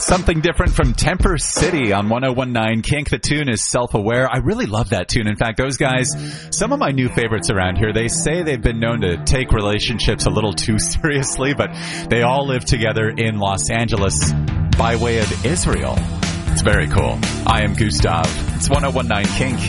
Something different from Temper City on 101.9 Kink. The tune is Self-Aware. I really love that tune. In fact, those guys, some of my new favorites around here, they say they've been known to take relationships a little too seriously, but they all live together in Los Angeles by way of Israel. It's very cool. I am Gustav. It's 101.9 Kink.